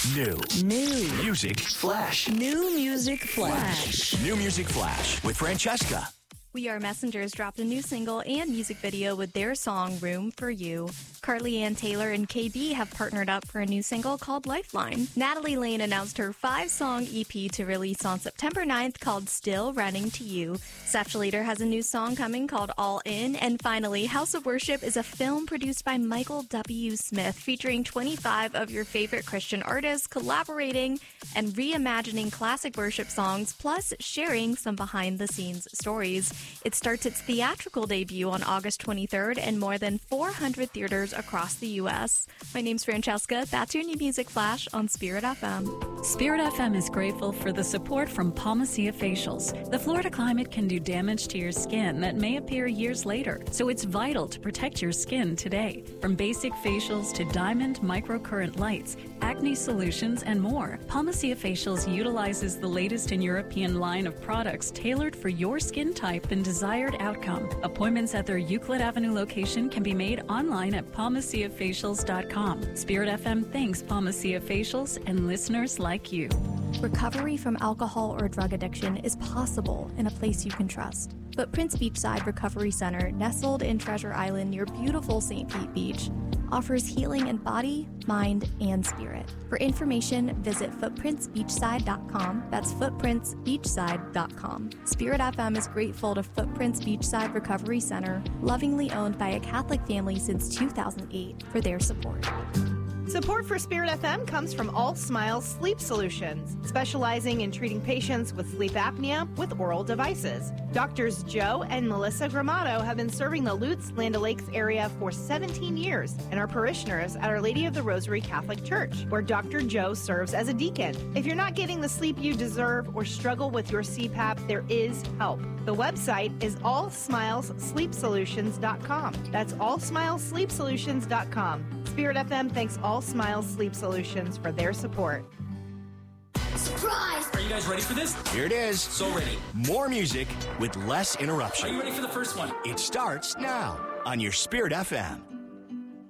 New Music Flash. New Music Flash. New Music Flash with Francesca. We Are Messengers dropped a new single and music video with their song Room for You. Carly Ann Taylor and KB have partnered up for a new single called Lifeline. Natalie Lane announced her 5-song EP to release on September 9th called Still Running to You. Seth Schlater has a new song coming called All In. And finally, House of Worship is a film produced by Michael W. Smith featuring 25 of your favorite Christian artists collaborating and reimagining classic worship songs, plus sharing some behind-the-scenes stories. It starts its theatrical debut on August 23rd in more than 400 theaters across the U.S. My name's Francesca. That's your New Music Flash on Spirit FM. Spirit FM is grateful for the support from Palmacia Facials. The Florida climate can do damage to your skin that may appear years later, so it's vital to protect your skin today. From basic facials to diamond microcurrent lights, acne solutions, and more, Palmacia Facials utilizes the latest in European line of products tailored for your skin type and desired outcome. Appointments at their Euclid Avenue location can be made online at palmaciafacials.com. Spirit FM thanks Palmacia Facials and listeners like you. Recovery from alcohol or drug addiction is possible in a place you can trust. Footprints Beachside Recovery Center, nestled in Treasure Island near beautiful St. Pete Beach, offers healing in body, mind, and spirit. For information, visit footprintsbeachside.com. That's footprintsbeachside.com. Spirit FM is grateful to Footprints Beachside Recovery Center, lovingly owned by a Catholic family since 2008, for their support. Support for Spirit FM comes from All Smiles Sleep Solutions, specializing in treating patients with sleep apnea with oral devices. Doctors Joe and Melissa Gramato have been serving the Lutz, Land O'Lakes area for 17 years and are parishioners at Our Lady of the Rosary Catholic Church, where Dr. Joe serves as a deacon. If you're not getting the sleep you deserve or struggle with your CPAP, there is help. The website is allsmilessleepsolutions.com. That's allsmilessleepsolutions.com. Spirit FM thanks All Smiles Sleep Solutions for their support. Surprise! Are you guys ready for this? Here it is. So ready. More music with less Are interruption. you ready for the first one? It starts now on your Spirit FM.